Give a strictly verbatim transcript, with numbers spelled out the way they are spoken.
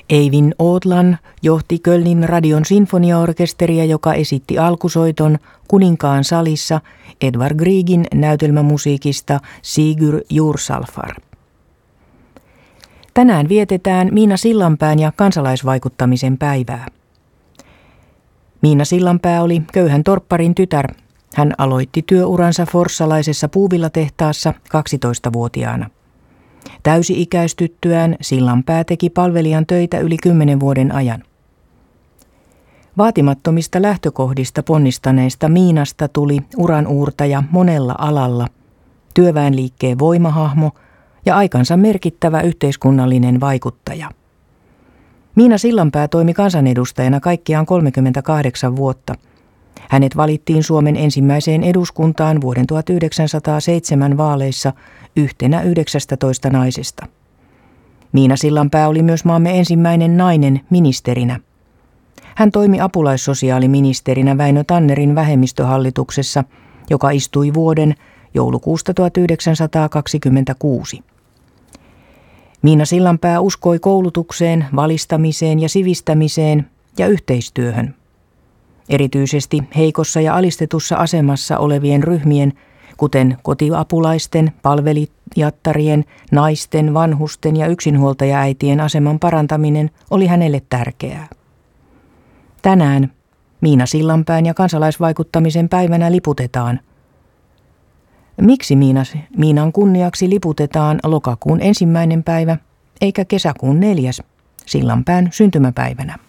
Eivin Ootlan johti Kölnin radion sinfoniaorkesteria, joka esitti alkusoiton Kuninkaan salissa Edvard Griegin näytelmämusiikista Sigur Jursalfar. Tänään vietetään Miina Sillanpään ja kansalaisvaikuttamisen päivää. Miina Sillanpää oli köyhän torpparin tytär. Hän aloitti työuransa forssalaisessa puuvillatehtaassa kaksitoistavuotiaana. Täysi-ikäistyttyään Sillanpää teki palvelijan töitä yli kymmenen vuoden ajan. Vaatimattomista lähtökohdista ponnistaneesta Miinasta tuli uranuurtaja monella alalla, työväenliikkeen voimahahmo ja aikansa merkittävä yhteiskunnallinen vaikuttaja. Miina Sillanpää toimi kansanedustajana kaikkiaan kolmekymmentäkahdeksan vuotta. Hänet valittiin Suomen ensimmäiseen eduskuntaan vuoden tuhatyhdeksänsataaseitsemän vaaleissa yhtenä yhdeksästätoista naisesta. Miina Sillanpää oli myös maamme ensimmäinen nainen ministerinä. Hän toimi apulaissosiaaliministerinä Väinö Tannerin vähemmistöhallituksessa, joka istui vuoden joulukuusta tuhatyhdeksänsataakaksikymmentäkuusi. Miina Sillanpää uskoi koulutukseen, valistamiseen ja sivistämiseen ja yhteistyöhön. Erityisesti heikossa ja alistetussa asemassa olevien ryhmien, kuten kotiapulaisten, palvelijattarien, naisten, vanhusten ja yksinhuoltajaäitien aseman parantaminen oli hänelle tärkeää. Tänään Miina Sillanpään ja kansalaisvaikuttamisen päivänä liputetaan. Miksi Miina, Miinan kunniaksi liputetaan lokakuun ensimmäinen päivä eikä kesäkuun neljäs Sillanpään syntymäpäivänä?